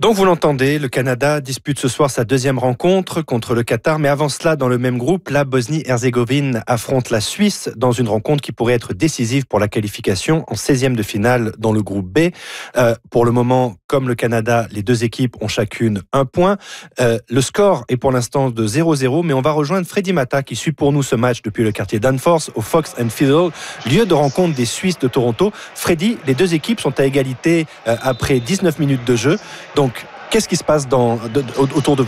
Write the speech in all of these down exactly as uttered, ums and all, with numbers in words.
Donc vous l'entendez, le Canada dispute ce soir sa deuxième rencontre contre le Qatar. Mais avant cela, dans le même groupe, la Bosnie-Herzégovine affronte la Suisse dans une rencontre qui pourrait être décisive pour la qualification en seizième de finale dans le groupe B. Euh, pour le moment, comme le Canada, les deux équipes ont chacune un point. Euh, le score est pour l'instant de zéro zéro, mais on va rejoindre Freddy Mata qui suit pour nous ce match depuis le quartier Danforth au Fox and Fiddle, lieu de rencontre des Suisses de Toronto. Freddy, les deux équipes sont à égalité euh, après dix-neuf minutes de jeu. Donc, qu'est-ce qui se passe dans, de, autour de vous ?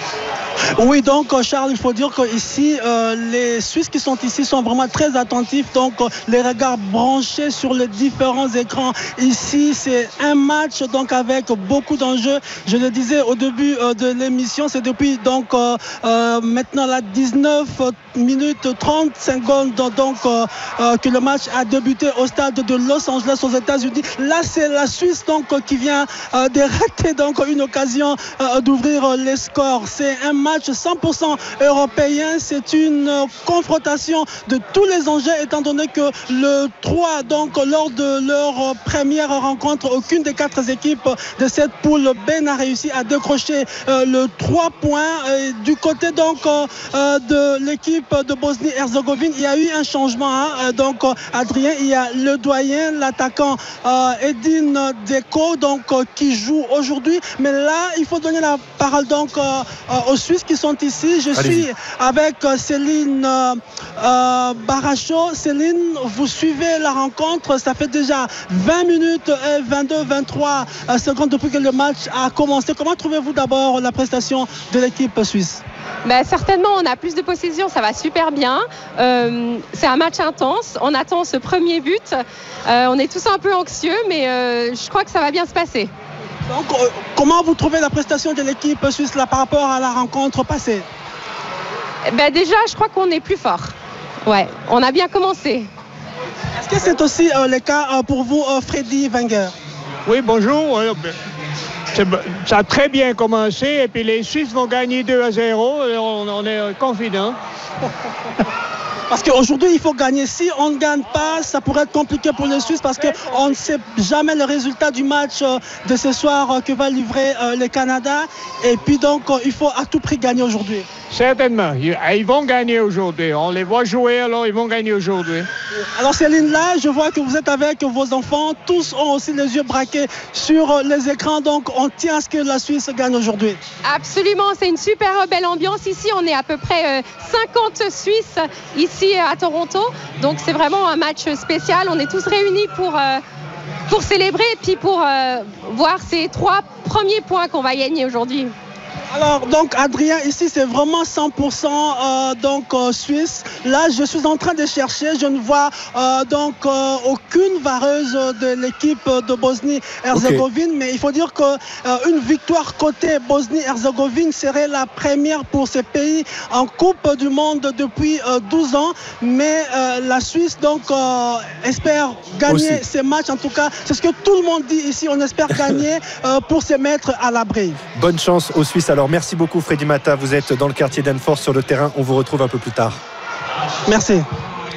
Oui, donc Charles, il faut dire qu'ici, euh, les Suisses qui sont ici sont vraiment très attentifs, donc euh, les regards branchés sur les différents écrans. Ici, c'est un match donc avec beaucoup d'enjeux. Je le disais au début euh, de l'émission, c'est depuis donc euh, euh, maintenant la dix-neuf minutes trente secondes donc euh, euh, que le match a débuté au stade de Los Angeles aux États-Unis. Là, c'est la Suisse donc qui vient euh, de rater donc une occasion euh, d'ouvrir les scores. C'est un match cent pour cent européen, c'est une confrontation de tous les enjeux étant donné que le trois, donc lors de leur première rencontre, aucune des quatre équipes de cette poule B n'a réussi à décrocher euh, le trois points. Et du côté donc euh, de l'équipe de Bosnie-Herzégovine, il y a eu un changement, hein. Donc Adrien, il y a le doyen, l'attaquant euh, Edin Dzeko donc euh, qui joue aujourd'hui, mais là il faut donner la parole donc euh, euh, aux Suisses qui sont ici. Je Allez-y. suis avec Céline euh, euh, Baracho. Céline, vous suivez la rencontre, ça fait déjà vingt minutes et vingt-deux vingt-trois secondes depuis que le match a commencé. Comment trouvez-vous d'abord la prestation de l'équipe suisse ? Ben, certainement, on a plus de possession, ça va super bien. Euh, c'est un match intense, on attend ce premier but. Euh, on est tous un peu anxieux, mais euh, je crois que ça va bien se passer. Donc, euh, comment vous trouvez la prestation de l'équipe suisse là, par rapport à la rencontre passée ? Ben, déjà, je crois qu'on est plus fort. Ouais, on a bien commencé. Est-ce que c'est aussi euh, le cas euh, pour vous, euh, Freddy Wenger ? Oui, bonjour. Ça a très bien commencé et puis les Suisses vont gagner deux à zéro. On, on est confident. Parce qu'aujourd'hui, il faut gagner. Si on ne gagne pas, ça pourrait être compliqué pour les Suisses parce qu'on ne sait jamais le résultat du match de ce soir que va livrer le Canada. Et puis donc, il faut à tout prix gagner aujourd'hui. Certainement. Ils vont gagner aujourd'hui. On les voit jouer, alors ils vont gagner aujourd'hui. Alors Céline, là, je vois que vous êtes avec vos enfants. Tous ont aussi les yeux braqués sur les écrans. Donc, on tient à ce que la Suisse gagne aujourd'hui. Absolument. C'est une super belle ambiance. Ici, on est à peu près cinquante Suisses ici à Toronto. Donc, c'est vraiment un match spécial. On est tous réunis pour, euh, pour célébrer et puis pour euh, voir ces trois premiers points qu'on va gagner aujourd'hui. Alors donc Adrien, ici c'est vraiment cent pour cent euh, donc euh, suisse. Là je suis en train de chercher, je ne vois euh, donc euh, aucune vareuse de l'équipe de Bosnie-Herzégovine, okay. Mais il faut dire que euh, une victoire côté Bosnie-Herzégovine serait la première pour ce pays en Coupe du Monde depuis euh, douze ans. Mais euh, la Suisse donc euh, espère gagner ces matchs. En tout cas, c'est ce que tout le monde dit ici. On espère gagner euh, pour se mettre à l'abri. Bonne chance aux Suisses. Alors merci beaucoup Freddy Mata, vous êtes dans le quartier Danforth sur le terrain, on vous retrouve un peu plus tard. Merci.